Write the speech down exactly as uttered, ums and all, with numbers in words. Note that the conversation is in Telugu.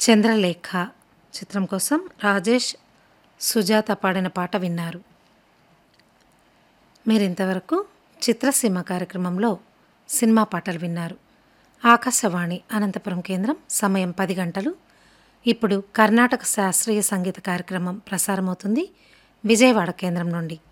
చంద్రలేఖ చిత్రం కోసం రాజేష్ సుజాత పాడిన పాట విన్నారు. మీరింతవరకు చిత్రసీమ కార్యక్రమంలో సినిమా పాటలు విన్నారు. ఆకాశవాణి అనంతపురం కేంద్రం, సమయం పది గంటలు. ఇప్పుడు కర్ణాటక శాస్త్రీయ సంగీత కార్యక్రమం ప్రసారమవుతుంది విజయవాడ కేంద్రం నుండి.